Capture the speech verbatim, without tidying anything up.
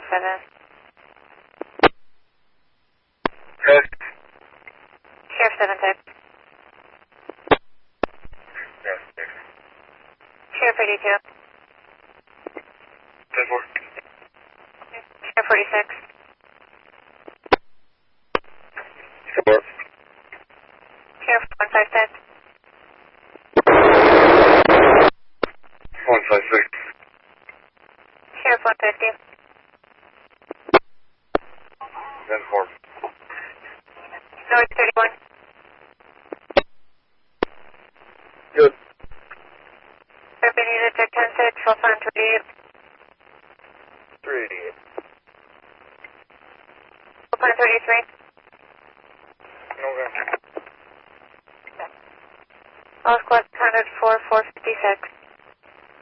seven. Yes. Sheriff seven type. Yes, six. Sheriff eighty-two. ten four. Sheriff forty-six. four. Sheriff one five six. one five six. Sheriff one fifty. ten four. North thirty-one. Good. Urban unit check ten six, full sign twenty-eight. three eighty-eight. Full sign thirty-three. Okay. All squad counted for four fifty-six.